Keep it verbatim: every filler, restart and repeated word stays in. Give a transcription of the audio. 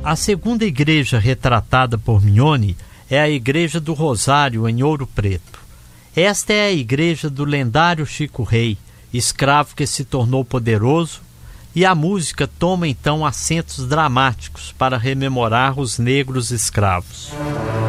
A segunda igreja retratada por Mignone é a Igreja do Rosário, em Ouro Preto. Esta é a igreja do lendário Chico Rei, escravo que se tornou poderoso, e a música toma então acentos dramáticos para rememorar os negros escravos.